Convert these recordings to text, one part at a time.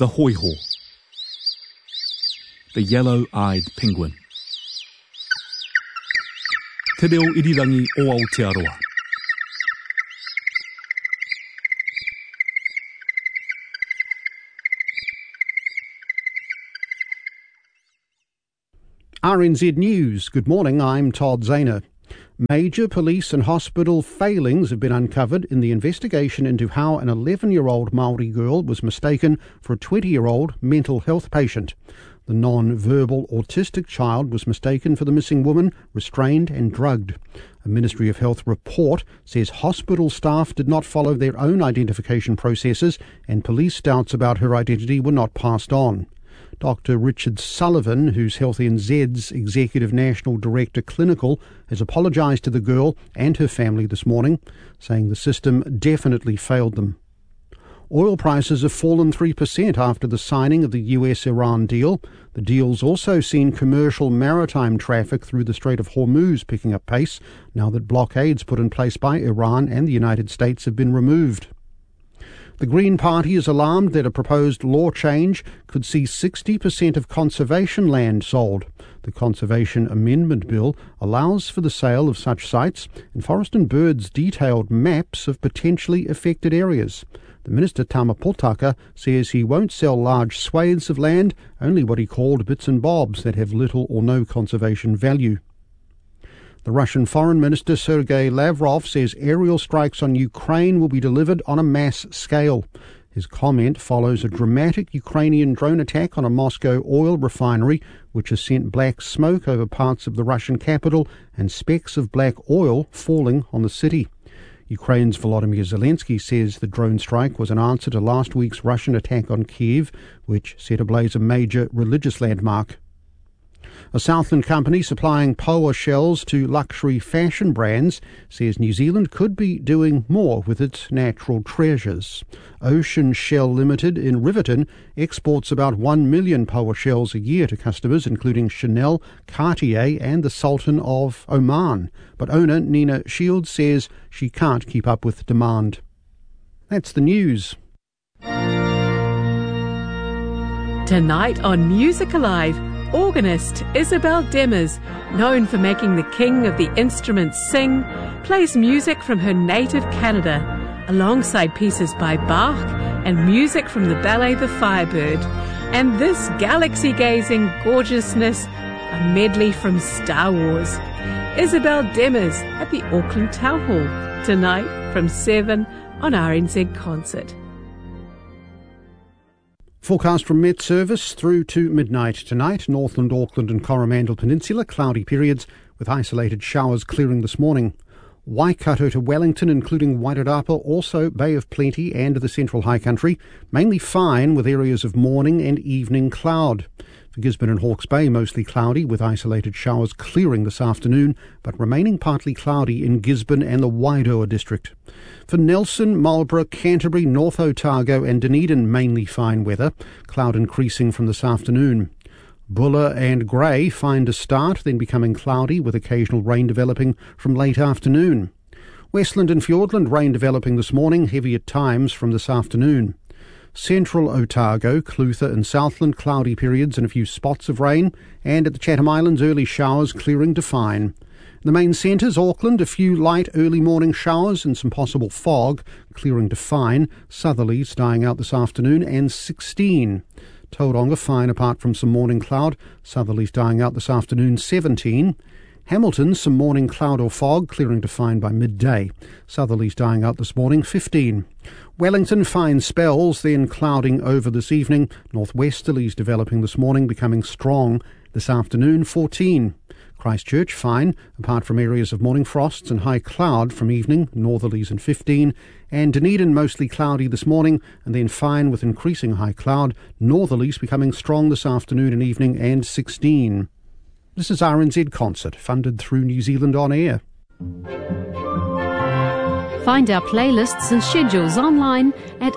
The hoiho. The yellow-eyed penguin. Te reo irirangi o Aotearoa. RNZ News. Good morning, I'm Todd Zahner. Major police and hospital failings have been uncovered in the investigation into how an 11-year-old Māori girl was mistaken for a 20-year-old mental health patient. The non-verbal autistic child was mistaken for the missing woman, restrained and drugged. A Ministry of Health report says hospital staff did not follow their own identification processes and police doubts about her identity were not passed on. Dr. Richard Sullivan, who's Health NZ's Executive National Director Clinical, has apologised to the girl and her family this morning, saying the system definitely failed them. Oil prices have fallen 3% after the signing of the US-Iran deal. The deal's also seen commercial maritime traffic through the Strait of Hormuz picking up pace, now that blockades put in place by Iran and the United States have been removed. The Green Party is alarmed that a proposed law change could see 60% of conservation land sold. The Conservation Amendment Bill allows for the sale of such sites, and Forest and Bird's detailed maps of potentially affected areas. The Minister Tama Potaka says he won't sell large swathes of land, only what he called bits and bobs that have little or no conservation value. The Russian Foreign Minister Sergei Lavrov says aerial strikes on Ukraine will be delivered on a mass scale. His comment follows a dramatic Ukrainian drone attack on a Moscow oil refinery, which has sent black smoke over parts of the Russian capital and specks of black oil falling on the city. Ukraine's Volodymyr Zelensky says the drone strike was an answer to last week's Russian attack on Kiev, which set ablaze a major religious landmark. A Southland company supplying Poa shells to luxury fashion brands says New Zealand could be doing more with its natural treasures. Ocean Shell Limited in Riverton exports about 1 million Poa shells a year to customers, including Chanel, Cartier and the Sultan of Oman. But owner Nina Shields says she can't keep up with demand. That's the news. Tonight on Music Alive, organist Isabel Demers, known for making the king of the instruments sing, plays music from her native Canada, alongside pieces by Bach and music from the ballet The Firebird. And this galaxy-gazing gorgeousness, a medley from Star Wars. Isabel Demers at the Auckland Town Hall, tonight from 7 on RNZ Concert. Forecast from Met Service through to midnight tonight. Northland, Auckland and Coromandel Peninsula, cloudy periods with isolated showers clearing this morning. Waikato to Wellington, including Wairarapa, also Bay of Plenty and the Central High Country, mainly fine with areas of morning and evening cloud. For Gisborne and Hawke's Bay, mostly cloudy with isolated showers clearing this afternoon, but remaining partly cloudy in Gisborne and the Wairoa district. For Nelson, Marlborough, Canterbury, North Otago and Dunedin, mainly fine weather, cloud increasing from this afternoon. Buller and Grey fine to start, then becoming cloudy with occasional rain developing from late afternoon. Westland and Fiordland, rain developing this morning, heavy at times from this afternoon. Central Otago, Clutha and Southland, cloudy periods and a few spots of rain, and at the Chatham Islands, early showers clearing to fine. The main centres, Auckland, a few light early morning showers and some possible fog, clearing to fine. Southerlies dying out this afternoon, and 16. Tauranga fine apart from some morning cloud. Southerlies dying out this afternoon, 17. Hamilton, some morning cloud or fog, clearing to fine by midday. Southerlies dying out this morning, 15. Wellington, fine spells, then clouding over this evening. Northwesterlies developing this morning, becoming strong this afternoon, 14. Christchurch, fine, apart from areas of morning frosts and high cloud from evening, northerlies and 15. And Dunedin, mostly cloudy this morning, and then fine with increasing high cloud, northerlies becoming strong this afternoon and evening, and 16. This is RNZ Concert, funded through New Zealand On Air. Find our playlists and schedules online at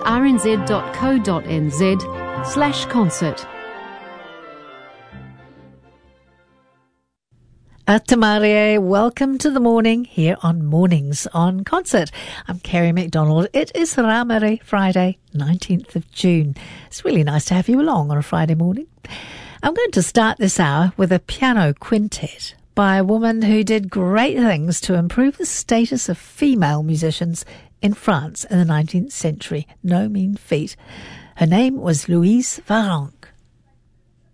rnz.co.nz/concert. Tamarie, welcome to the morning here on Mornings on Concert. I'm Kerry McDonald. It is Ramare Friday, 19th of June. It's really nice to have you along on a Friday morning. I'm going to start this hour with a piano quintet by a woman who did great things to improve the status of female musicians in France in the 19th century. No mean feat. Her name was Louise Varennes.